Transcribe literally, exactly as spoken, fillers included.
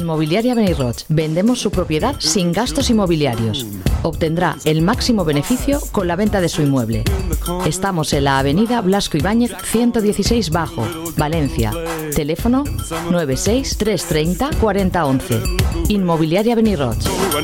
Inmobiliaria Benirroch. Vendemos su propiedad sin gastos inmobiliarios. Obtendrá el máximo beneficio con la venta de su inmueble. Estamos en la avenida Blasco Ibáñez ciento dieciséis Bajo, Valencia. Teléfono nueve seis tres treinta cuarenta once. Inmobiliaria Benirroch.